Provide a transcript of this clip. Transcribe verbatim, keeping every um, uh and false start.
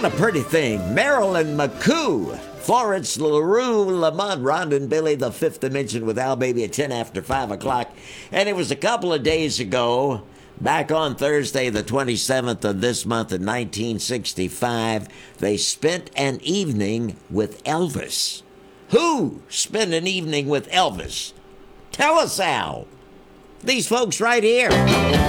What a pretty thing. Marilyn McCoo, Florence LaRue, Lamont, Ron and Billy, The Fifth Dimension with Al Baby at ten after five o'clock. And it was a couple of days ago, back on Thursday, the twenty-seventh of this month in nineteen sixty-five, they spent an evening with Elvis. Who spent an evening with Elvis? Tell us, Al. These folks right here.